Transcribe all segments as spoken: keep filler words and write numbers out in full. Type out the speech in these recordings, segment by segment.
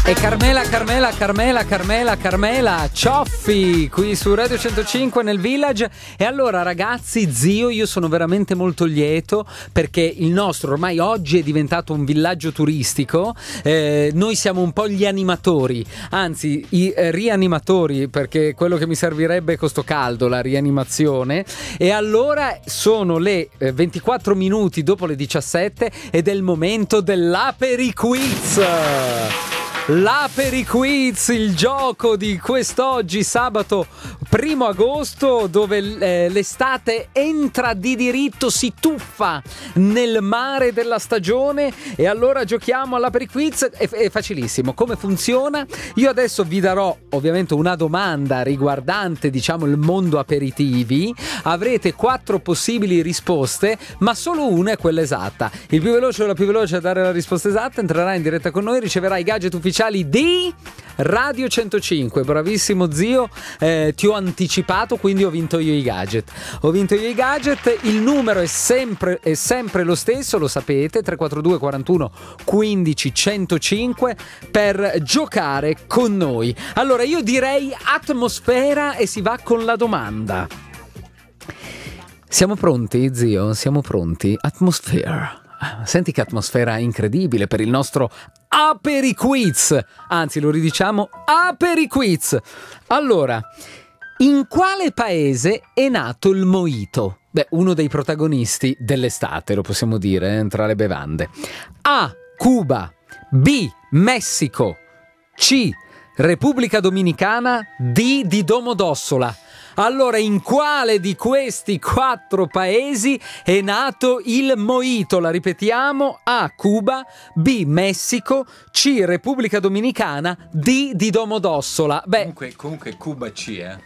E Carmela, Carmela, Carmela, Carmela, Carmela Cioffi qui su Radio centocinque nel Village. E allora ragazzi, zio, io sono veramente molto lieto perché il nostro ormai oggi è diventato un villaggio turistico. Eh, noi siamo un po' gli animatori, anzi i eh, rianimatori, perché quello che mi servirebbe con sto caldo, la rianimazione. E allora sono le eh, ventiquattro minuti dopo le diciassette ed è il momento dell'Aperiquiz. L'Aperiquiz, il gioco di quest'oggi, sabato primo agosto, dove eh, l'estate entra di diritto, si tuffa nel mare della stagione. E allora giochiamo all'Aperiquiz. È, è facilissimo. Come funziona? Io adesso vi darò ovviamente una domanda riguardante, diciamo, il mondo aperitivi. Avrete quattro possibili risposte, ma solo una è quella esatta. Il più veloce o la più veloce a dare la risposta esatta entrerà in diretta con noi, riceverà i gadget ufficiali di Radio centocinque. Bravissimo zio, eh, ti ho anticipato, quindi ho vinto io i gadget. Ho vinto io i gadget. Il numero è sempre, è sempre lo stesso, lo sapete, tre quattro due quarantuno quindici centocinque per giocare con noi. Allora io direi atmosfera e si va con la domanda. Siamo pronti, zio? Siamo pronti? Atmosfera. Senti che atmosfera incredibile per il nostro Aperiquiz. Anzi, lo ridiciamo, Aperiquiz. Allora, in quale paese è nato il mojito? Beh, uno dei protagonisti dell'estate, lo possiamo dire, eh, tra le bevande. A. Cuba. B. Messico. C. Repubblica Dominicana. D. di Domodossola. Allora, in quale di questi quattro paesi è nato il mojito? La ripetiamo: A. Cuba, B. Messico, C. Repubblica Dominicana, D. di Domodossola. Beh, comunque, comunque Cuba C, eh?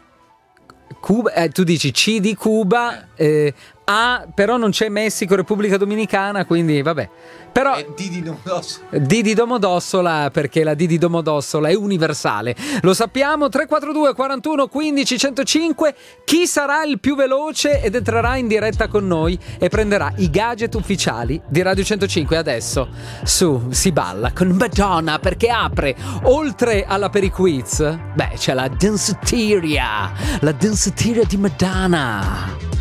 Cuba, eh, tu dici C di Cuba, eh, A, però non c'è Messico, Repubblica Dominicana, quindi vabbè. Però è D di Domodossola. D di Domodossola, perché la D di Domodossola è universale. Lo sappiamo. Tre quattro due quarantuno quindici centocinque. Chi sarà il più veloce ed entrerà in diretta con noi e prenderà i gadget ufficiali di Radio centocinque. Adesso su si balla con Madonna, perché apre, oltre all'Aperiquiz, beh, c'è la Danceteria, la Danceteria di Madonna.